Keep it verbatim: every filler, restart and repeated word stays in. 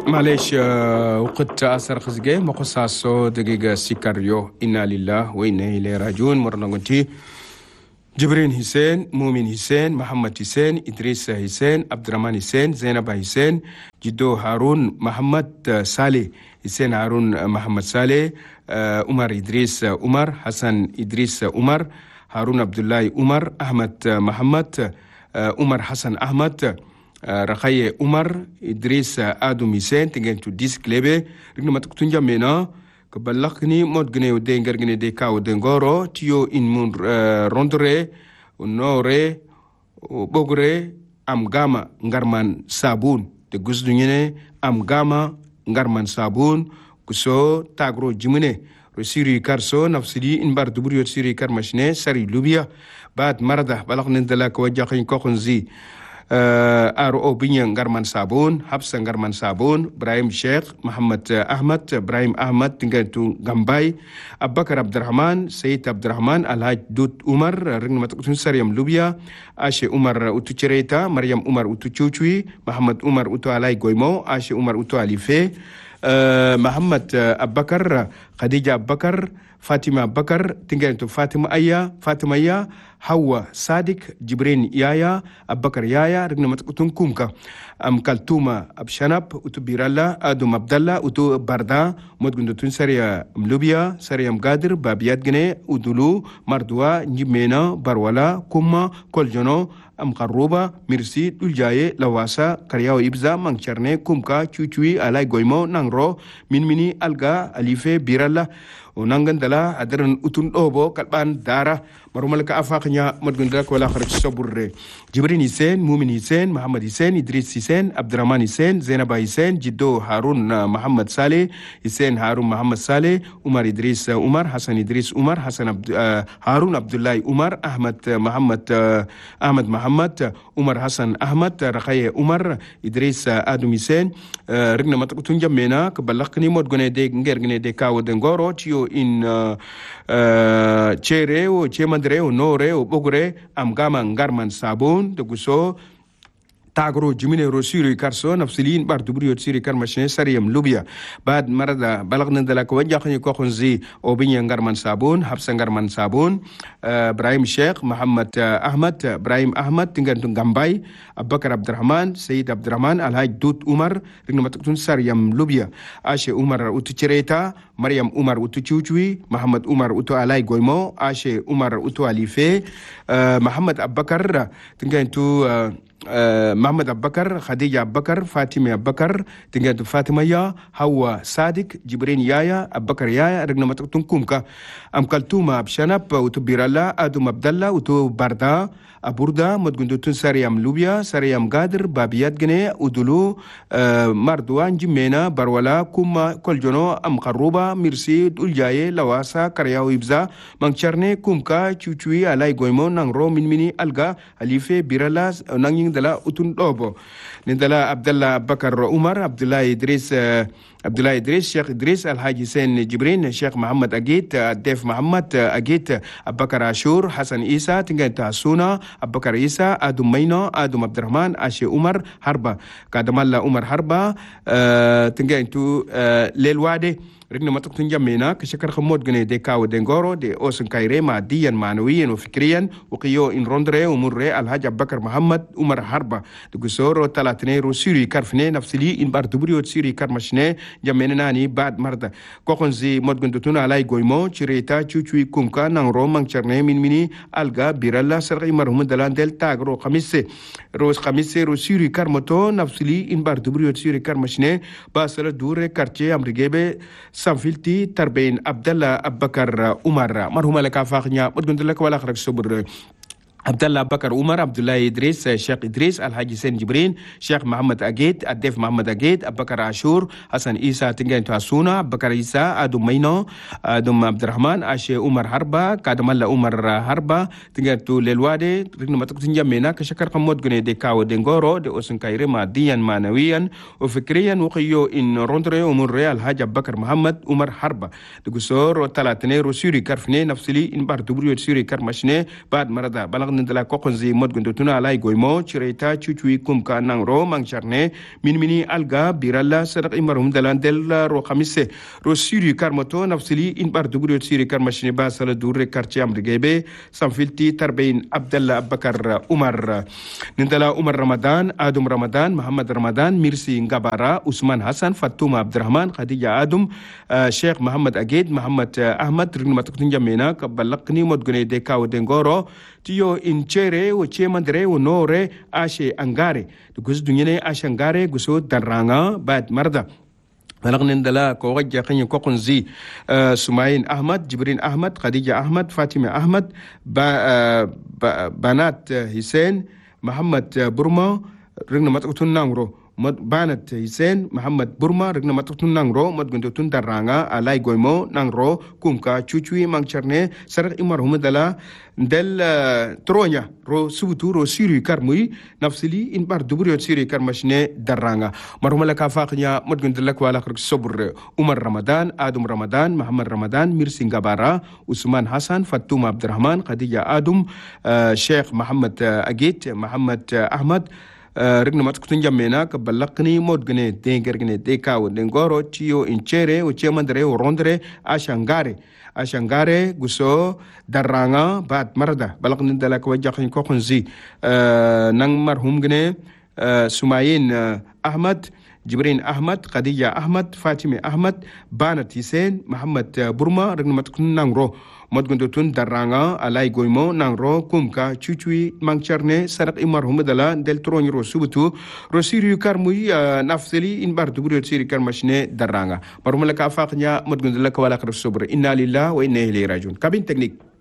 معليش وقت أثر خزجة مقصاصو دقيقة سيكاريو إنا لله وإنا إليه راجعون مرنا قنتي جبرين حسين مؤمن حسين محمد حسين إدريس حسين عبد الرحمن حسين زينب حسين جدو هارون محمد صالح حسين هارون محمد صالح عمر إدريس عمر حسن إدريس عمر هارون عبد الله عمر أحمد محمد عمر حسن أحمد رخاية عمر إدريس آدم حسين تنجن تو ديس كليبه رغم ما تكتون جامينا كبلغني مود غني ودين غرغني دي كاو دنغورو تيو إن مون روندري ونوري وبوغري أم غاما نغرمان صابون تغز دنيني أم غاما نغرمان صابون كسو تاغرو جميني رسيري كارسو نفسدي إن بار دبريو سيري كارمشني ساري لوبيا بعد مرده بلغني دلاك وجاقين كوخنزي ار او بنيان غرمان صابون حبس غرمان صابون ابراهيم شيخ محمد احمد ابراهيم احمد تنجتو غامباي ابو بكر عبد الرحمن سيد عبد الرحمن الحاج دوت عمر رغم متكتون سريم لوبيا اشي عمر اوتو تشريتا مريم عمر اوتو تشوچوي محمد عمر اوتو علي غويمو اشي عمر اوتو عليفه أه محمد ابو بكر خديجه ابو بكر فاطمه ابو بكر تنجتو فاطمه ايا فاطمه ايا حوا صادق جبرين يايا ابو بكر يايا رغم متكتون كومكا ام كالتوما ابشنب اوتو بيرالا ادم عبد الله اوتو بردا مدغندتون سريا ملوبيا سريا مقادر بابيات جني ودلو مردوا نجمينا برولا كوما كولجونو ام قروبا ميرسي دولجاي لواسا كرياو ابزا مانشرني كومكا تشوچوي الاي غويمو نانرو من مني الغا اليفه بيرالا ونانغان دلا ادرن اوتون دوبو كالبان دارا مرملك افاقنيا مدغندك ولا خرج صبر جبرين حسين مؤمن حسين محمد حسين ادريس حسين عبد الرحمن حسين زينب حسين جدو هارون محمد صالح حسين هارون محمد صالح عمر ادريس عمر حسن ادريس عمر حسن عبد هارون عبد الله عمر احمد محمد احمد محمد عمر حسن احمد رخايه عمر ادريس ادم حسين رغنا متكتون جمينا كبلغني مود غني دي غير غني دي كاو دنغورو تيو ان تشيري و تشيمندري و نوري و بوغري ام غاما غارمان صابون دغسو تاغرو جميني روسيري كارسو نفسلين بار دبريو سيري كارمشين سريم لوبيا بعد مردا بلغنا دلاك وجاخني كوخنزي او بنيا غارمان صابون حبس غارمان صابون ابراهيم شيخ محمد احمد ابراهيم احمد تنغنتو غامباي ابو بكر عبد الرحمن سيد عبد الرحمن الحاج دوت عمر رغم تكتون سريم لوبيا اشي عمر اوتو تشريتا مريم عمر اوتو تشوچوي محمد عمر اوتو الاي غويمو اشي عمر اوتو عليفه محمد ابو بكر تنغنتو أه محمد أبو بكر خديجة أبو بكر فاطمة أبو بكر تنجد فاطمة يا حوا صادق جبرين يايا أبو بكر يايا رغم متكتون كومكا أم كالتوما بشنب وتو بيرالا أدم عبد الله وتو بردا أبوردا مدغندوتون سريام لوبيا سريام قادر بابيات جني ودلو أه مردوان جمينا برولا كوما كولجونو أم قروبا ميرسي دولجاي لواسا كرياو إبزا مانشرني كومكا تشوچوي علي غويمو نانرو من مني ألغا أليفي بيرالا نانين دلا أتون دوبو ندلا عبد الله بكر عمر عبد الله إدريس عبد الله إدريس شيخ إدريس الحاج حسين جبرين شيخ محمد أجيت الديف محمد أجيت أبو بكر عاشور حسن عيسى تنجن تاسونا أبو بكر عيسى آدم مينو آدم عبد الرحمن أشي عمر حربة كادم الله عمر حربة أه تنجن تو أه ليلوادي رغم ما تكتون جمينا كشكر خمود غني دي كاو دنغورو دي اوسن كايري ماديا معنويا وفكريا وقيو ان روندري ومري الحاج ابو بكر محمد عمر حربة دغسورو تلاتني رو سيري كارفني نفسلي ان باردبريو سيري كارمشني جمينا ناني بعد مردا كوخنزي مود غندتون علي غويمو تشريتا تشوچوي كومكا نان رو مانشرني من مني الغا بيرالا سرغي مرهم دلاندل تاغرو خميس روز خميس رو سيري كارمتو نفسلي ان باردبريو سيري كارمشني باسل دور كارتي امريغيبه سامفيلتي تربين عبد الله ابو بكر عمر مرحوم لك افاقنيا بدون لك ولا خرج صبر عبد الله بكر عمر عبد الله إدريس شيخ إدريس الحاج حسين جبرين شيخ محمد أجيد الديف محمد أجيد أبو بكر عاشور حسن عيسى تنجن تاسونا أبو بكر عيسى أدم مينو أدم عبد الرحمن أشي عمر حربة كادم الله عمر حربة تنجن تو للوادي رغم تكتن جمينا كشكر قمود غني دي كاو دنغورو دي أوسن كايري ماديا معنويا وفكريا وقيو إن روندري ومري الحاج أبو بكر محمد عمر حربة دغسور تلاتني رسوري كرفني نفسلي إن بار دبريو سوري كرمشني بعد مردا بلغ nindala kokonzi modgondo tuna alai goimo chireta chuchui kumka nangro mangcharne minmini alga biralla sadak imarum dalandel ro khamise ro siri karmoto nafsili in bar duguri siri karmashine ba sala durre quartier amdegebe samfilti tarbain abdallah abakar umar nindala umar ramadan adum ramadan muhammad ramadan mirsi ngabara usman hasan fatuma abdurrahman khadija adum sheikh muhammad aged muhammad ahmad rinmatukun jamena kabalakni modgone de kaw de ngoro tiyo in chere o chemandre o nore ashe angare gus dunyene ashe angare guso daranga bad marda balagnin dala ko wajja khanya ko kunzi sumayin ahmad jibrin ahmad khadija ahmad fatima ahmad banat hussein muhammad burma ringna matukun nangro banat hussein muhammad burma regna matutun nangro modgondo tun daranga alai goimo nangro kumka chuchui mangcharne sarak imar humdala del tronya ro subutu ro siri karmui nafsili in bar duburiot siri karmashne daranga marhumala ka faqnya modgondo lak wala khur sobr umar ramadan adum ramadan muhammad ramadan mir singabara usman hasan fatuma abdurrahman khadija adum sheikh muhammad agit muhammad ahmad regna matukun jamena ka balakni modgne dengergne de kaw de ngoro tiyo inchere o chemandre o rondre ashangare ashangare guso daranga bat marda balakni dala ko wajjaxin ko khunzi nang marhum gne sumayin ahmad jibrin ahmad khadija ahmad fatima ahmad banat hussein muhammad burma regna matukun nangro modgondo tun daranga alai goimo nangro kumka chuchui mangcharne sarak imar humdala del tronyi ro subutu ro siri karmui nafseli in bar duburi siri karmashne daranga barumala ka faqnya modgondo la ka wala khar sobr inna lillahi wa inna ilayhi rajiun kabin technique